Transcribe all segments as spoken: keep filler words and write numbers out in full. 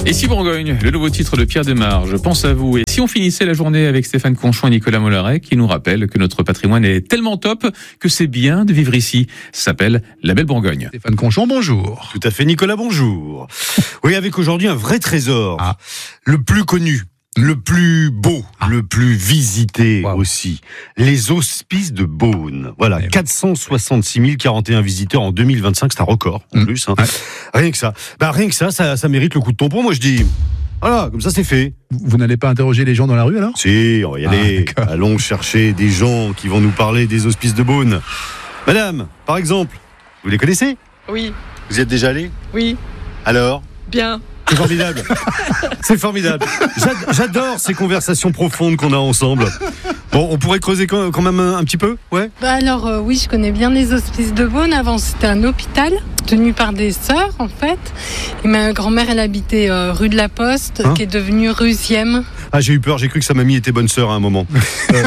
Ici Bourgogne, le nouveau titre de Pierre Demar, je pense à vous. Et si on finissait la journée avec Stéphane Conchon et Nicolas Mollaret, qui nous rappellent que notre patrimoine est tellement top que c'est bien de vivre ici. Ça s'appelle la belle Bourgogne. Stéphane Conchon, bonjour. Tout à fait, Nicolas, bonjour. Oui, avec aujourd'hui un vrai trésor, ah. le plus connu, le plus beau, ah. le plus visité wow. aussi, les Hospices de Beaune. Voilà, ouais, quatre cent soixante-six mille quarante et un visiteurs en deux mille vingt-cinq, c'est un record en mmh. plus. Hein. Ouais. Rien que ça, bah, rien que ça, ça, ça mérite le coup de tampon, moi je dis. Voilà, comme ça c'est fait. Vous n'allez pas interroger les gens dans la rue alors ? Si, on va y aller. Ah, allons chercher des gens qui vont nous parler des Hospices de Beaune. Madame, par exemple, vous les connaissez ? Oui. Vous y êtes déjà allé ? Oui. Alors ? Bien. C'est formidable. C'est formidable. J'adore ces conversations profondes qu'on a ensemble. Bon, on pourrait creuser quand même un, un petit peu, ouais. Bah alors euh, oui, je connais bien les Hospices de Beaune. Avant, c'était un hôpital tenu par des sœurs, en fait. Et ma grand-mère, elle habitait euh, rue de la Poste, hein qui est devenue rue Sième. Ah, j'ai eu peur. J'ai cru que sa mamie était bonne sœur à un moment. euh,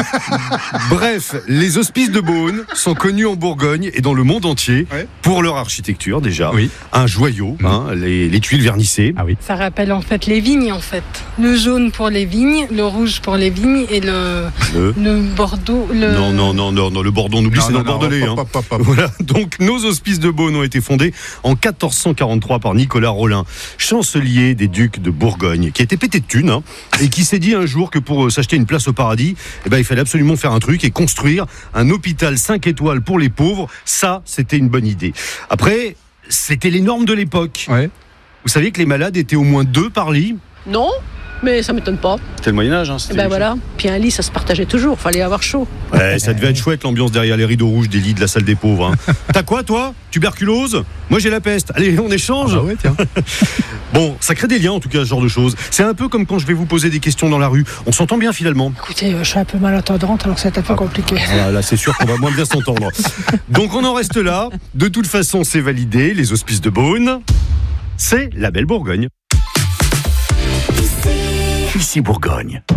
bref, les Hospices de Beaune sont connus en Bourgogne et dans le monde entier ouais. pour leur architecture déjà. Oui. Un joyau, mmh. hein, les, les tuiles vernissées. Ah oui. Ça rappelle en fait les vignes, en fait. Le jaune pour les vignes, le rouge pour les vignes et le, le... le bordeaux. Le... Non, non, non, non, non, le Bordeaux, on oublie, c'est dans le Bordelais. Hein. Pop, pop, pop. Voilà. Donc, nos Hospices de Beaune ont été fondés en quatorze cent quarante-trois par Nicolas Rolin, chancelier des ducs de Bourgogne, qui était pété de thunes hein, et qui s'est dit un jour que pour s'acheter une place au paradis, eh ben, il fallait absolument faire un truc et construire un hôpital cinq étoiles pour les pauvres. Ça, c'était une bonne idée. Après, c'était les normes de l'époque. Ouais. Vous saviez que les malades étaient au moins deux par lit ? Non, mais ça m'étonne pas. C'était le Moyen-Âge. Hein, ben voilà. Puis un lit, ça se partageait toujours. Fallait avoir chaud. Ouais, ça devait être chouette l'ambiance derrière les rideaux rouges des lits de la salle des pauvres. Hein. T'as quoi, toi ? Tuberculose ? Moi, j'ai la peste. Allez, on échange. Ah bah ouais, tiens. Bon, ça crée des liens, en tout cas, ce genre de choses. C'est un peu comme quand je vais vous poser des questions dans la rue. On s'entend bien, finalement. Écoutez, je suis un peu malentendante, alors c'est un peu ah, compliqué. Voilà, là, c'est sûr qu'on va moins bien s'entendre. Donc, on en reste là. De toute façon, c'est validé. Les Hospices de Beaune, c'est la belle Bourgogne. Ici Bourgogne.